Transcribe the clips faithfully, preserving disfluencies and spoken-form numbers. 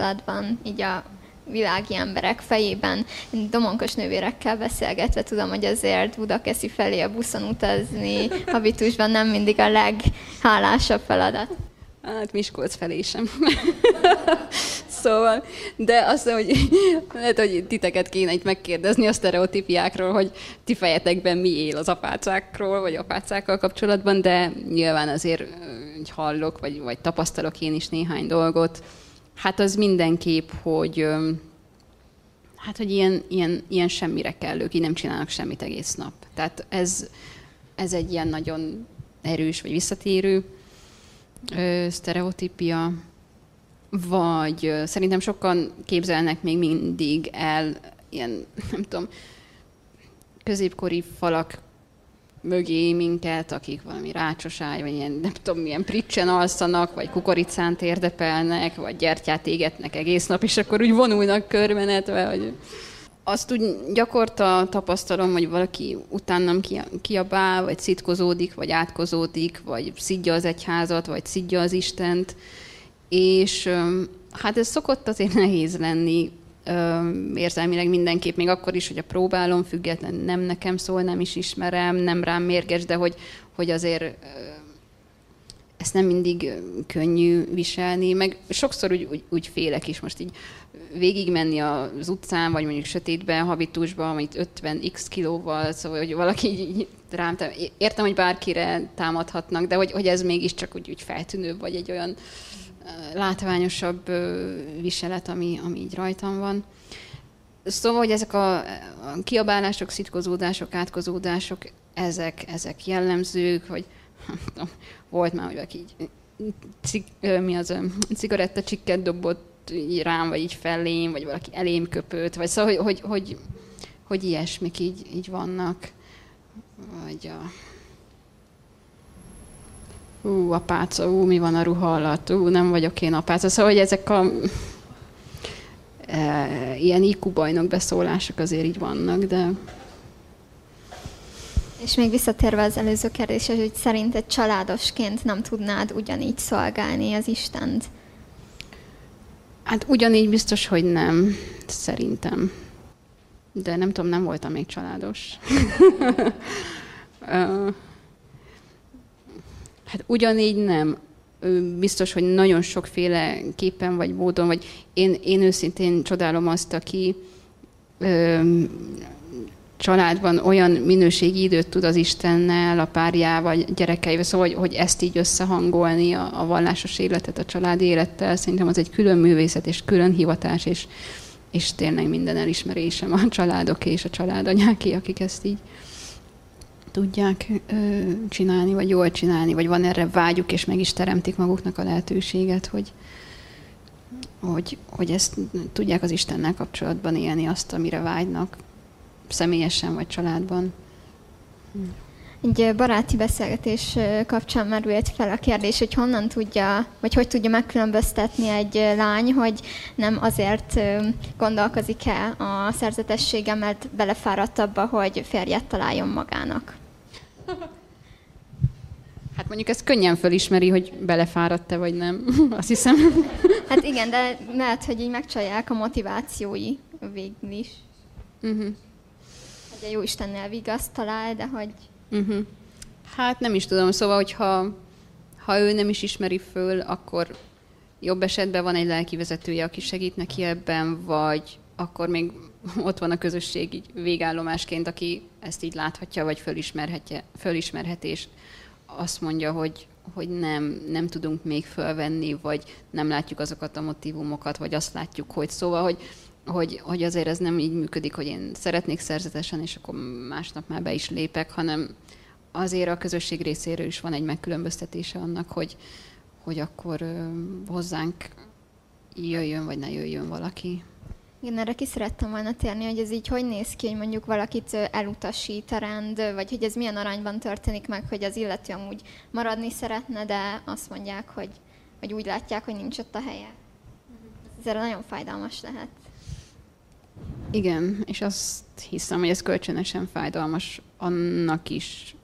kapcsolatban, így a világi emberek fejében. Domonkos nővérekkel beszélgetve tudom, hogy azért Budakeszi felé a buszon utazni habitusban nem mindig a leghálásabb feladat. Hát Miskolc felé sem. Szóval, de azt, hogy lehet, hogy titeket kéne itt megkérdezni a sztereotípiákról, hogy ti fejetekben mi él az apácákról, vagy apácákkal kapcsolatban, de nyilván azért hogy hallok, vagy, vagy tapasztalok én is néhány dolgot. Hát az mindenképp, hogy hát, hogy ilyen, ilyen, ilyen semmire kellők, így nem csinálnak semmit egész nap. Tehát ez, ez egy ilyen nagyon erős, vagy visszatérő ö, sztereotípia, vagy ö, szerintem sokan képzelnek még mindig el ilyen, nem tudom, középkori falak mögé minket, akik valami rácsosáj, vagy ilyen, nem tudom, milyen pricsen alszanak, vagy kukoricán térdepelnek, vagy gyertyát égetnek egész nap, és akkor úgy vonulnak körbenetve, hogy azt úgy gyakorta tapasztalom, hogy valaki utánam kiabál, vagy szitkozódik, vagy átkozódik, vagy szidja az egyházat, vagy szidja az Istent, és hát ez szokott azért nehéz lenni, érzelmileg mindenképp, még akkor is, hogy a próbálom, független nem nekem szól, nem is ismerem, nem rám mérges, de hogy, hogy azért ezt nem mindig könnyű viselni, meg sokszor úgy, úgy, úgy félek is most így végigmenni az utcán, vagy mondjuk sötétben, habitusban, amit ötven x kilóval, szóval, hogy valaki így rám, értem, hogy bárkire támadhatnak, de hogy, hogy ez mégiscsak úgy, úgy feltűnőbb, vagy egy olyan látványosabb viselet, ami, ami így rajtam van. Szóval, hogy ezek a kiabálások, szitkozódások, átkozódások, ezek, ezek jellemzők, hogy tudom, volt már, hogy valaki így cig, mi az, cigarettacsikket dobott így rám, vagy így fellém, vagy valaki elém köpött, vagy szóval, hogy, hogy, hogy, hogy ilyesmik így, így vannak. Vagy a... Ú, apáca, ú, mi van a ruha alatt, ú, nem vagyok én apáca. Szóval, hogy ezek a e, ilyen í kú bajnok beszólások azért így vannak, de... És még visszatérve az előző kérdésre, hogy szerinted családosként nem tudnád ugyanígy szolgálni az Istent? Hát ugyanígy biztos, hogy nem, szerintem. De nem tudom, nem voltam még családos. Hát ugyanígy nem. Biztos, hogy nagyon sokféle képen vagy módon, vagy én, én őszintén csodálom azt, aki ö, családban olyan minőségi időt tud az Istennel, a párjával, gyerekeivel, szóval, hogy, hogy ezt így összehangolni, a, a vallásos életet a családi élettel, szerintem az egy külön művészet és külön hivatás, és, és tényleg minden elismerésem a családoké és a családanyáké, akik ezt így tudják ö, csinálni, vagy jól csinálni, vagy van erre vágyuk, és meg is teremtik maguknak a lehetőséget, hogy, hogy, hogy ezt tudják az Istennel kapcsolatban élni, azt, amire vágynak, személyesen vagy családban. Egy baráti beszélgetés kapcsán merült fel a kérdés, hogy honnan tudja, vagy hogy tudja megkülönböztetni egy lány, hogy nem azért gondolkozik el a szerzetessége, mert belefáradt abba, hogy férjet találjon magának. Hát mondjuk ezt könnyen fölismeri, hogy belefáradt-e vagy nem, azt hiszem. Hát igen, de lehet, hogy így megcsalják a motivációi végül is. Uh-huh. Hogy a Jóistennél vigaszt talál, de hogy... Uh-huh. Hát nem is tudom, szóval, hogyha ha ő nem is ismeri föl, akkor jobb esetben van egy lelkivezetője, aki segít neki ebben, vagy akkor még ott van a közösség így végállomásként, aki ezt így láthatja, vagy fölismerhetje, fölismerheti, és azt mondja, hogy, hogy nem, nem tudunk még fölvenni, vagy nem látjuk azokat a motivumokat, vagy azt látjuk, hogy szóval, hogy, hogy, hogy azért ez nem így működik, hogy én szeretnék szerzetesen, és akkor másnap már be is lépek, hanem azért a közösség részéről is van egy megkülönböztetése annak, hogy, hogy akkor hozzánk jöjjön, vagy ne jöjjön valaki. Igen, erre ki szerettem volna térni, hogy ez így hogy néz ki, hogy mondjuk valakit elutasít a rend, vagy hogy ez milyen arányban történik meg, hogy az illető amúgy maradni szeretne, de azt mondják, hogy, hogy úgy látják, hogy nincs ott a helye. Ez erre nagyon fájdalmas lehet. Igen, és azt hiszem, hogy ez kölcsönösen fájdalmas annak is,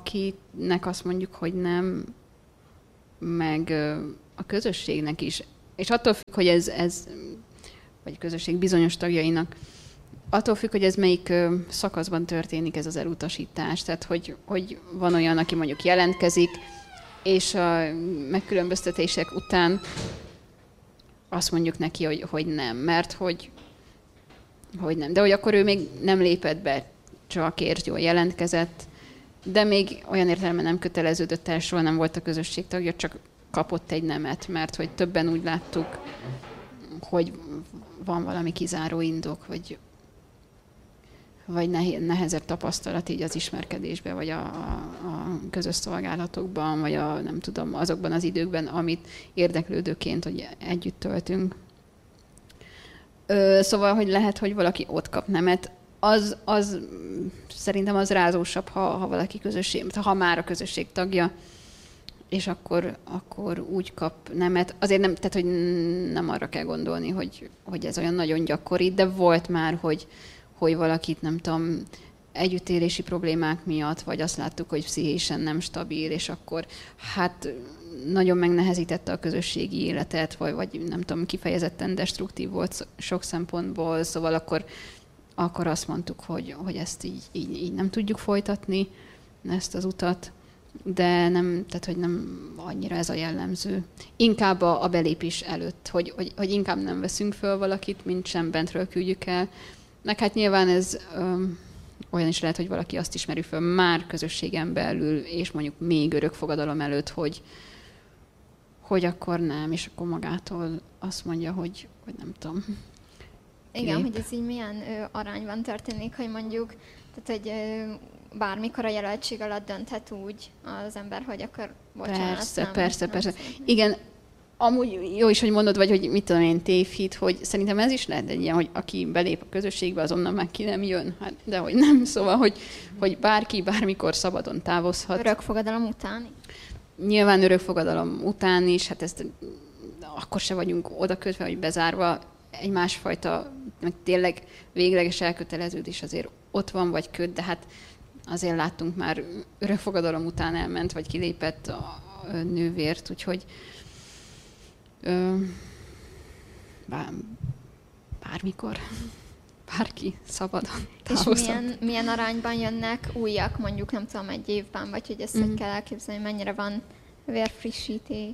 akinek azt mondjuk, hogy nem, meg a közösségnek is és attól függ, hogy ez, ez vagy a közösség bizonyos tagjainak, attól függ, hogy ez melyik szakaszban történik ez az elutasítás. Tehát, hogy, hogy van olyan, aki mondjuk jelentkezik, és a megkülönböztetések után azt mondjuk neki, hogy, hogy nem, mert hogy, hogy nem. De hogy akkor ő még nem lépett be, csak értsd, jól jelentkezett, de még olyan értelemben nem köteleződött el, soha nem volt a közösség tagja, csak kapott egy nemet, mert hogy többen úgy láttuk, hogy van valami kizáró indok, vagy, vagy nehezebb tapasztalat így az ismerkedésben, vagy a, a, a közös szolgálatokban, vagy a, nem tudom, azokban az időkben, amit érdeklődőként, hogy együtt töltünk. Ö, szóval, hogy lehet, hogy valaki ott kap nemet, az, az szerintem az rázósabb, ha, ha valaki közösség, ha már a közösség tagja, és akkor, akkor úgy kap nemet. Azért nem, tehát, hogy nem arra kell gondolni, hogy, hogy ez olyan nagyon gyakori, de volt már, hogy, hogy valakit, nem tudom, együttélési problémák miatt, vagy azt láttuk, hogy pszichésen nem stabil, és akkor hát nagyon megnehezítette a közösségi életet, vagy, vagy nem tudom, kifejezetten destruktív volt sok szempontból, szóval akkor, akkor azt mondtuk, hogy, hogy ezt így, így, így nem tudjuk folytatni, ezt az utat, de nem, tehát, hogy nem annyira ez a jellemző. Inkább a, a belépés előtt, hogy, hogy, hogy inkább nem veszünk föl valakit, mint sem bentről küldjük el. Meg hát nyilván ez öm, olyan is lehet, hogy valaki azt ismeri föl már közösségen belül, és mondjuk még örökfogadalom előtt, hogy, hogy akkor nem, és akkor magától azt mondja, hogy, hogy nem tudom. Igen, hogy ez így milyen ö, arányban történik, hogy mondjuk, tehát hogy ö, bármikor a jelöltség alatt dönthet úgy az ember, hogy akkor bocsánat. Persze, nem, persze, nem persze. szeretném. Igen, amúgy jó is, hogy mondod, vagy hogy mit tudom én, tévhit, hogy szerintem ez is lehet egy ilyen, hogy aki belép a közösségbe, azonnal már ki nem jön. Hát, de hogy nem, szóval, hogy, hogy bárki bármikor szabadon távozhat. Örökfogadalom utáni? Nyilván örökfogadalom után is, hát ezt akkor se vagyunk oda kötve, hogy bezárva, egy másfajta, meg tényleg végleges elköteleződés azért ott van, vagy köt, de hát azért láttunk már örökfogadalom után elment, vagy kilépett a nővért, úgyhogy ö, bár, bármikor, bárki szabadon távozhat. És milyen, milyen arányban jönnek újak, mondjuk nem tudom, egy évben, vagy hogy ezt mm. hogy kell elképzelni, mennyire van vérfrissítés?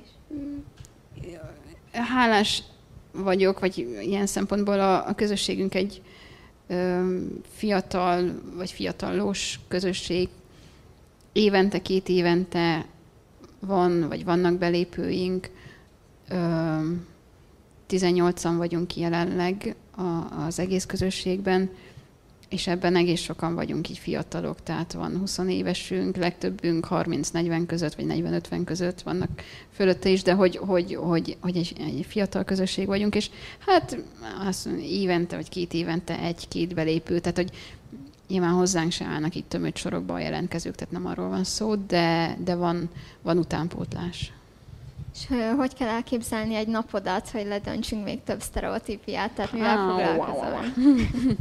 Hálás vagyok, vagy ilyen szempontból a, a közösségünk egy ö, fiatal, vagy fiatalos közösség. Évente, két évente van, vagy vannak belépőink. Ö, tizennyolcan vagyunk jelenleg a, az egész közösségben, és ebben egész sokan vagyunk így fiatalok, tehát van húsz évesünk, legtöbbünk harminc-negyven között, vagy negyven-ötven között vannak fölötte is, de hogy, hogy, hogy, hogy egy, egy fiatal közösség vagyunk, és hát azt mondom, évente, vagy két évente egy-két belépő, tehát hogy nyilván hozzánk se állnak itt tömött sorokba a jelentkezők, tehát nem arról van szó, de, de van, van utánpótlás. És hogy kell elképzelni egy napodat, hogy ledöntsünk még több sztereotípiát, tehát mivel Ah, foglalkozol? wow.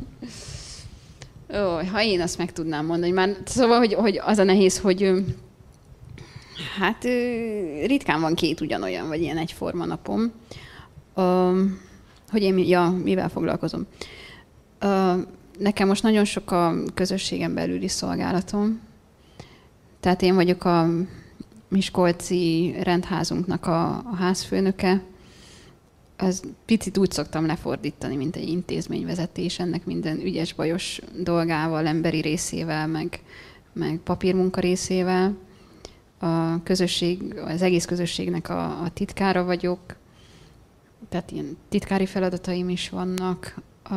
Ó, ha én azt meg tudnám mondani, már szóval, hogy, hogy az a nehéz, hogy hát ritkán van két ugyanolyan, vagy ilyen egyforma napom. Uh, hogy én ja, mivel foglalkozom. Uh, nekem most nagyon sok a közösségen belüli szolgálatom. Tehát én vagyok a miskolci rendházunknak a, a házfőnöke. Ez picit úgy szoktam lefordítani, mint egy intézményvezetés, ennek minden ügyes-bajos dolgával, emberi részével, meg, meg papírmunka részével. A közösség, az egész közösségnek a, a titkára vagyok, tehát ilyen titkári feladataim is vannak. A,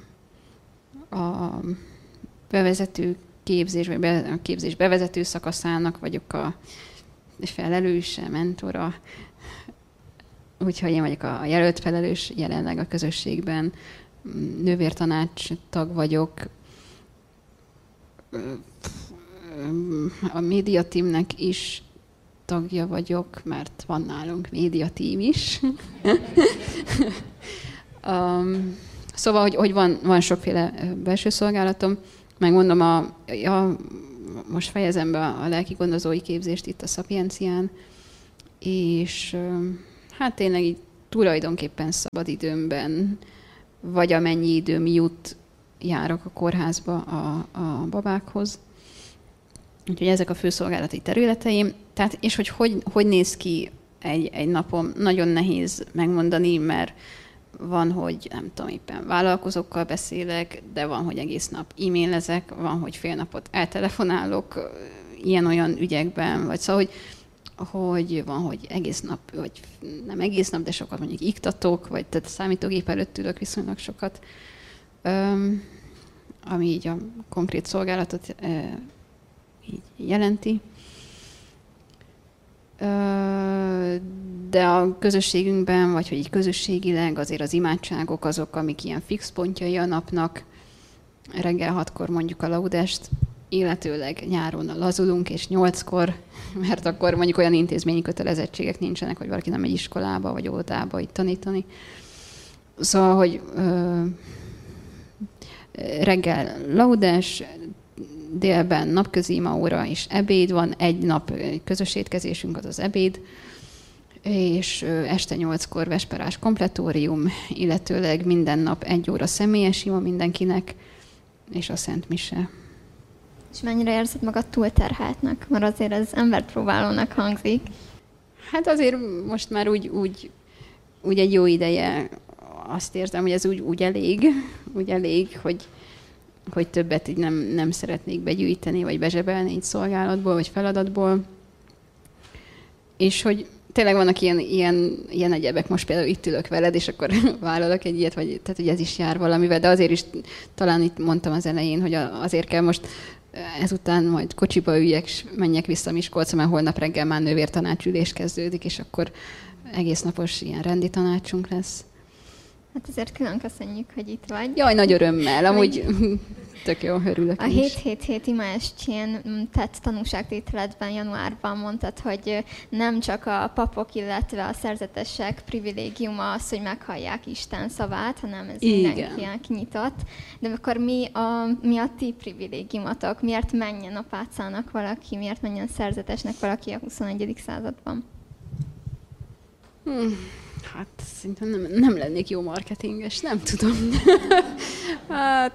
a bevezető képzés, vagy be, a képzés bevezető szakaszának vagyok a felelőse, mentora. Úgyhogy én vagyok a jelölt felelős jelenleg a közösségben, nővértanács tag vagyok, a médiateamnek is tagja vagyok, mert van nálunk médiateam is. um, szóval, hogy, hogy van, van sokféle belső szolgálatom, megmondom, a, ja, most fejezem be a lelki gondozói képzést itt a Szapiencián, és hát tényleg így tulajdonképpen szabadidőmben, vagy amennyi időm jut, járok a kórházba a, a babákhoz. Úgyhogy ezek a főszolgálati területeim. Tehát, és hogy, hogy hogy néz ki egy, egy napom, nagyon nehéz megmondani, mert van, hogy nem tudom, éppen vállalkozókkal beszélek, de van, hogy egész nap e-mailezek, van, hogy fél napot eltelefonálok ilyen-olyan ügyekben, vagy szóval, hogy, hogy van, hogy egész nap, vagy nem egész nap, de sokat mondjuk iktatok, vagy tehát számítógép előtt ülök viszonylag sokat, um, ami így a konkrét szolgálatot uh, így jelenti. De a közösségünkben, vagy hogy így közösségileg azért az imádságok azok, amik ilyen fix pontjai a napnak. Reggel hatkor mondjuk a laudest, illetőleg nyáron lazulunk, és nyolckor, mert akkor mondjuk olyan intézményi kötelezettségek nincsenek, hogy valaki nem megy iskolába, vagy óvodába itt tanítani. Szóval, hogy ö, reggel laudes, délben napközi imaóra és ebéd van, egy nap közös étkezésünk, az az ebéd, és este nyolckor vesperás kompletórium, illetőleg minden nap egy óra személyes ima mindenkinek, és a Szent Mise. És mennyire érzed magad túlterheltnek? Mert azért ez emberpróbálónak hangzik. Hát azért most már úgy, úgy, úgy egy jó ideje azt érzem, hogy ez úgy, úgy elég, úgy elég, hogy hogy többet így nem, nem szeretnék begyűjteni, vagy bezsebelni így szolgálatból, vagy feladatból. És hogy tényleg vannak ilyen, ilyen, ilyen egyebek, most például itt ülök veled, és akkor vállalok egy ilyet, vagy, tehát hogy ez is jár valamivel, de azért is talán itt mondtam az elején, hogy azért kell most ezután majd kocsiba üljek, és menjek vissza Miskolcra, mert holnap reggel már nővértanácsülés kezdődik, és akkor egész napos ilyen rendi tanácsunk lesz. Hát azért külön köszönjük, hogy itt vagy. Jaj, nagy örömmel, amúgy tök jó, örülök A hét hét hét imaestjén tett tanúságtételetben januárban mondtad, hogy nem csak a papok, illetve a szerzetesek privilégiuma az, hogy meghallják Isten szavát, hanem ez mindenkinek nyitott. De akkor mi a, mi a ti privilégiumatok? Miért menjen apácának valaki, miért menjen szerzetesnek valaki a huszonegyedik században? Hmm. Hát szerintem nem, nem lennék jó marketinges, nem tudom. hát,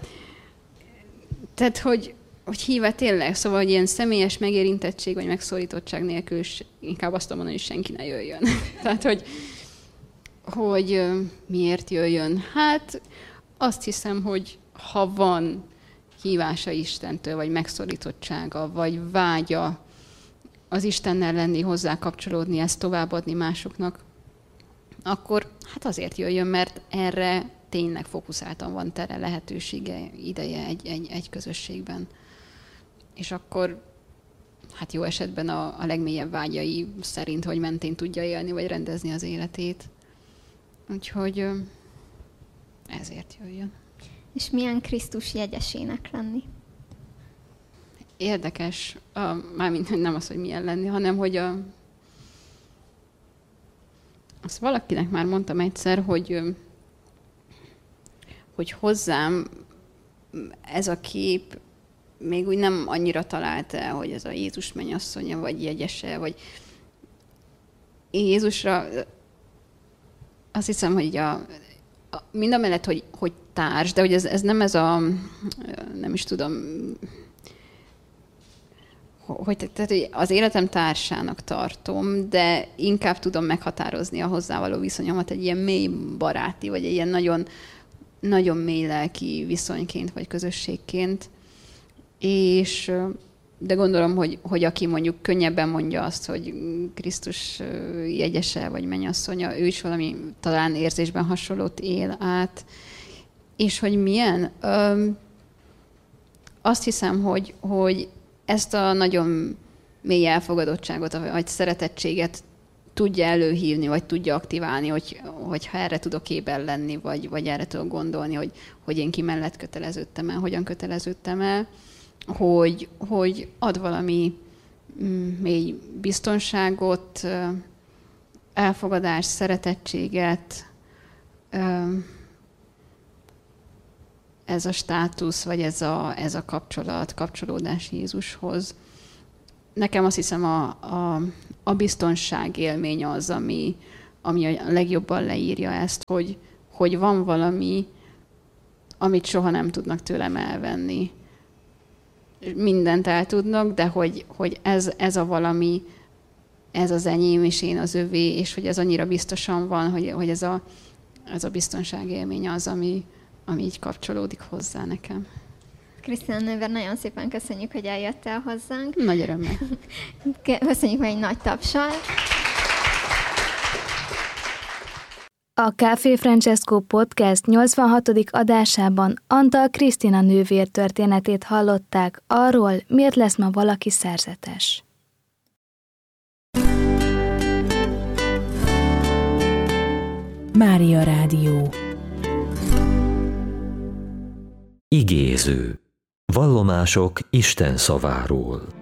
tehát, hogy, hogy híve tényleg, szóval, hogy ilyen személyes megérintettség vagy megszólítottság nélkül is inkább azt mondani, hogy senki ne jöjjön. tehát, hogy, hogy miért jöjjön? Hát azt hiszem, hogy ha van hívása Istentől, vagy megszólítottsága, vagy vágya az Istennel lenni, hozzá kapcsolódni, ezt továbbadni másoknak, akkor hát azért jöjjön, mert erre tényleg fókuszáltan van tere, lehetősége, ideje egy, egy, egy közösségben. És akkor hát jó esetben a, a legmélyebb vágyai szerint, hogy mentén tudja élni, vagy rendezni az életét. Úgyhogy ezért jöjjön. És milyen Krisztus jegyesének lenni? Érdekes, a, mármint nem az, hogy milyen lenni, hanem hogy a azt valakinek már mondtam egyszer, hogy, hogy hozzám ez a kép még úgy nem annyira talált el, hogy ez a Jézus mennyasszonya, vagy jegyese, vagy én Jézusra azt hiszem, hogy a, a, mindamellett, hogy, hogy társ, de hogy ez, ez nem ez a, nem is tudom, hogy, tehát, hogy az életem társának tartom, de inkább tudom meghatározni a hozzávaló viszonyomat egy ilyen mély baráti, vagy egy ilyen nagyon, nagyon mély lelki viszonyként, vagy közösségként. És, de gondolom, hogy, hogy aki mondjuk könnyebben mondja azt, hogy Krisztus jegyese, vagy mennyasszonya, ő is valami talán érzésben hasonlót él át. És hogy milyen? Öm, azt hiszem, hogy, hogy ezt a nagyon mély elfogadottságot, vagy szeretettséget tudja előhívni, vagy tudja aktiválni, hogy, hogyha erre tudok éber lenni, vagy, vagy erre tudok gondolni, hogy, hogy én ki mellett köteleződtem el, hogyan köteleződtem el, hogy, hogy ad valami mély biztonságot, elfogadást, szeretettséget, ez a státusz, vagy ez a, ez a kapcsolat, kapcsolódás Jézushoz. Nekem azt hiszem a, a, a biztonság élmény az, ami, ami a legjobban leírja ezt, hogy, hogy van valami, amit soha nem tudnak tőlem elvenni. Mindent el tudnak, de hogy, hogy ez, ez a valami, ez az enyém, és én az övé, és hogy ez annyira biztosan van, hogy, hogy ez, a, ez a biztonságélmény az, ami, ami így kapcsolódik hozzá nekem. Krisztina Nővér, nagyon szépen köszönjük, hogy eljöttél hozzánk. Nagy örömmel. Köszönjük meg egy nagy tapsal. A Café Francesco Podcast nyolcvanhatodik adásában Antal Krisztina Nővér történetét hallották arról, miért lesz ma valaki szerzetes. Mária Rádió. Igéző. Vallomások Isten szaváról.